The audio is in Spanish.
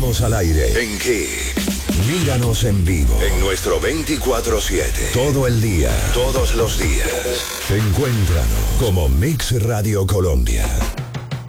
Estamos al aire en Kiss. Míranos en vivo en nuestro 24/7. Todo el día, todos los días. Encuéntranos como Mix Radio Colombia.